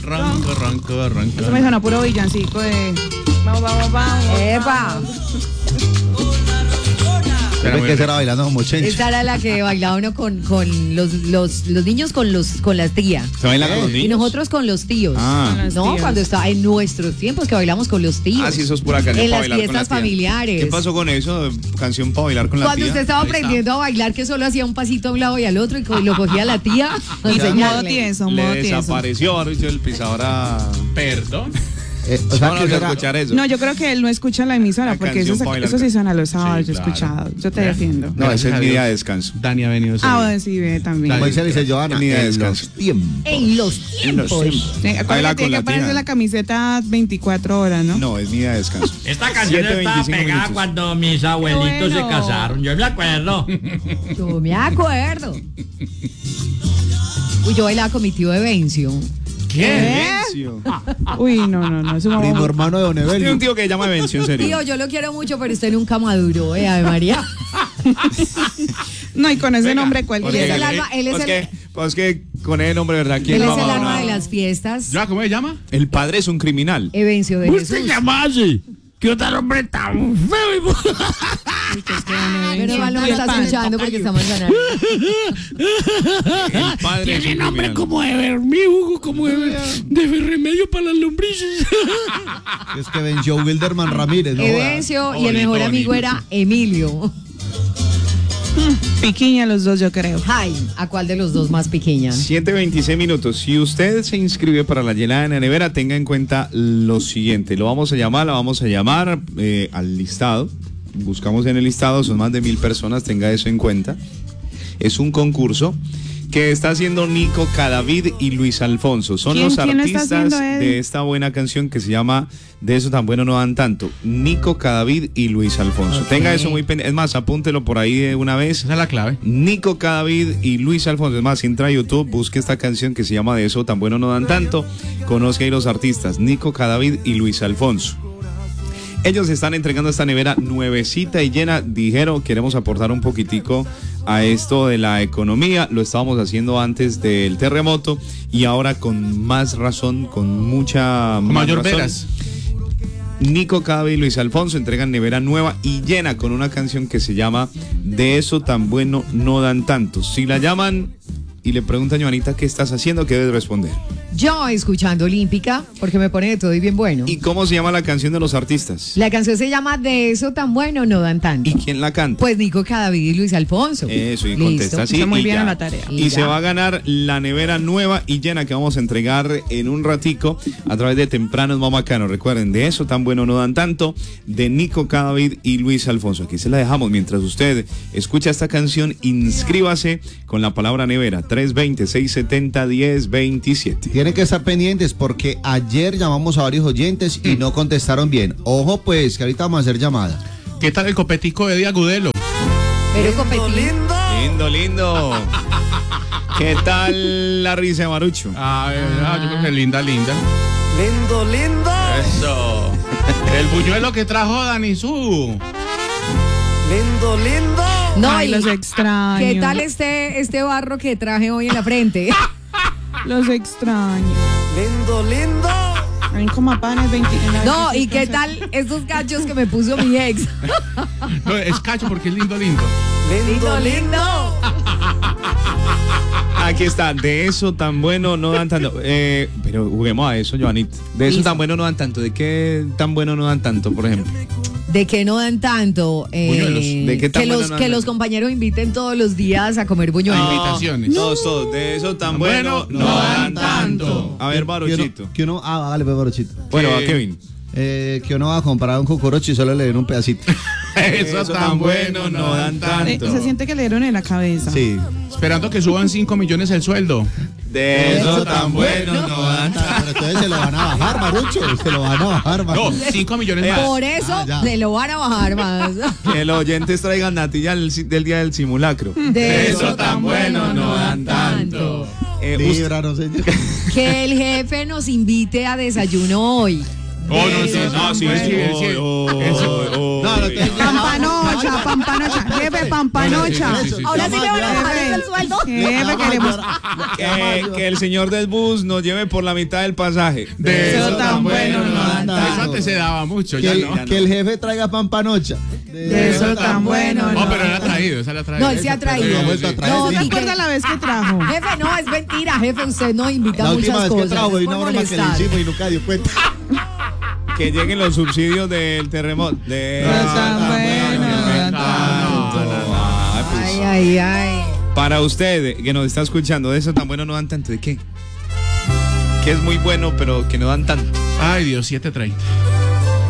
Arranca. Eso me suena puro villancico de... Vamos. ¡Epa! Yo que era bailando como chencho. Esa era la que bailaba uno con los niños con las tías. ¿Se baila con los niños? Y nosotros con los tíos. Con los tíos. Cuando estaba en nuestros tiempos que bailamos con los tíos. Sí, eso es pura canción en para las bailar con la fiestas tía. familiares. ¿Qué pasó con eso? Canción para bailar con la Cuando tía. usted estaba aprendiendo a bailar, que solo hacía un pasito a un lado y al otro y lo cogía la tía. a Modo enseñarle. tieso, Le modo tieso. desapareció el pisadora. Perdón. O sea, No, que no, era- escuchar eso. No, yo creo que él no escucha la emisora, La porque canción para eso bailar. sí suena los sábados, Sí, yo he claro. escuchado. Yo te defiendo. No, ese es Gracias mi a día de Dios. descanso. Dani ha venido. Ah, bueno, sí, ve también. Como dice Johanna, Ni de en descanso. los tiempos. En los tiempos. Acuérdate Baila con que la aparece tía. la camiseta 24 horas, ¿no? No, es mi día de descanso. Esta canción 7:25 estaba pegada minutos. cuando mis abuelitos Bueno. se casaron. Yo me acuerdo. Yo me acuerdo. Uy, yo bailaba con mi tío Evencio. Silencio. Uy, no, su mamá. Primo hermano de Don Tiene un Evelio. tío que se llama Evencio, en serio. Tío, yo lo quiero mucho, pero usted nunca maduró, Ave María. No, y con ese nombre Él es cualquiera. el alma, él es Pues que con ese nombre, ¿verdad? ¿Quién Él es va a el madurar? alma de las fiestas. ¿Ya cómo se llama? El padre es un criminal. Evencio de ¿Usted Jesús. llamase? ¿Qué otro nombre tan feo? Pero igual no me Y el está pan. escuchando porque estamos ganando. El padre es un criminal. Como de vermífugo, como de remedio para las lombrices. Es que venció Wilderman Ramírez, ¿no? Evencio y el mejor amigo era Emilio. Piquiña los dos, yo creo. Ay, ¿a cuál de los dos más pequeña? 7:26 minutos. Si usted se inscribe para la llenada de la nevera, tenga en cuenta lo siguiente. La vamos a llamar al listado. Buscamos en el listado, son más de 1,000 personas, tenga eso en cuenta. Es un concurso que está haciendo Nico Cadavid y Luis Alfonso. Son ¿Quién los lo está artistas haciendo, Eddie? de esta buena canción que se llama De eso tan bueno no dan tanto. Nico Cadavid y Luis Alfonso. Tenga eso muy pendiente. Es más, apúntelo por ahí de una vez. Esa es la clave. Nico Cadavid y Luis Alfonso. Es más, entra a YouTube, busque esta canción que se llama De eso tan bueno no dan tanto. Conozca ahí los artistas, Nico Cadavid y Luis Alfonso. Ellos están entregando esta nevera nuevecita y llena. Dijeron, queremos aportar un poquitico a esto de la economía. Lo estábamos haciendo antes del terremoto y ahora con más razón, con mucha Con mayor razón. veras. Nico Cadavid y Luis Alfonso entregan nevera nueva y llena con una canción que se llama De eso tan bueno no dan tanto. Si la llaman y le preguntan, Joanita, ¿qué estás haciendo? ¿Qué debes responder? Yo escuchando Olímpica, porque me pone de todo y bien bueno. ¿Y cómo se llama la canción de los artistas? La canción se llama De eso tan bueno no dan tanto. ¿Y quién la canta? Pues Nico Cadavid y Luis Alfonso. Eso, y Listo. contesta así. Está muy y bien ya. en la tarea. Y Y se ya. va a ganar la nevera nueva y llena que vamos a entregar en un ratico a través de Tempranos Mamacano. Recuerden, De eso tan bueno no dan tanto, de Nico Cadavid y Luis Alfonso. Aquí se la dejamos mientras usted escucha esta canción. Inscríbase con la palabra nevera 320-670-1027. Tienen que estar pendientes porque ayer llamamos a varios oyentes y no contestaron bien. Ojo pues, que ahorita vamos a hacer llamada. ¿Qué tal el copetico de Eddie Agudelo? Pero competir. Lindo, lindo. ¿Qué tal la risa de Marucho? Yo creo que linda. Lindo. Eso. El buñuelo que trajo Dani Su. Lindo. No, Ay, y los extraño. ¿qué tal este barro que traje hoy en la frente? Los extraño. Lindo. Ven como panes 20. No, ¿y qué tal estos cachos que me puso mi ex? No, es cacho porque es lindo. Lindo. Aquí está, de eso tan bueno no dan tanto. Pero juguemos a eso, Joanita. De eso Listo. tan bueno no dan tanto. ¿De qué tan bueno no dan tanto, por ejemplo? ¿De qué no dan tanto? Buñuelos. ¿De qué tan que bueno los, no que dan los tanto? compañeros inviten todos los días a comer buñuelos. Invitaciones. Todos. De eso tan bueno no dan tanto. A ver, Barochito. Que uno, dale, pues, Barochito. Bueno, va Kevin. Que uno va a comprar un cocorocho y solo le den un pedacito. Eso tan bueno no dan tanto. Se siente que le dieron en la cabeza. Sí. Esperando que suban 5 millones el sueldo. De eso tan bueno no dan tanto. Pero entonces se lo van a bajar, Marucho. Se lo van a bajar, No, Marucho. 5 millones más. Por eso ya. se lo van a bajar más. Que los oyentes traigan natilla del día del simulacro. De eso tan bueno no dan tanto. Usted- Líbranos, señor. Que el jefe nos invite a desayuno hoy. Oh, no, De sí, eso no, tan sí, bueno. sí, sí. Eso. No, no te Pampanocha, pampanocha. Jefe, pampanocha. Sí, sí, sí. Ahora sí me van a bajar el sueldo. Jefe, queremos. Que el señor del bus nos lleve por la mitad del pasaje. De Eso tan bueno no dan Eso tanto. antes se daba mucho, ya no. Que el jefe traiga pampanocha. De eso tan bueno No, no. pero él ha traído, esa la ha traído. No, él sí ha traído. Ha vuelto a traer. No, ¿Se y que- acuerda la vez que trajo? Jefe, no, es mentira, jefe, usted no invita La última muchas vez que cosas. trajo y es una por broma que le molestar. hicimos y nunca dio cuenta. Que lleguen los subsidios del terremoto. De... No tan bueno, no tanto. Ay, pues, Ay, ay, ay. para usted que nos está escuchando, de eso tan bueno no dan tanto. ¿De qué? Que es muy bueno, pero que no dan tanto. Ay, Dios, 7:30.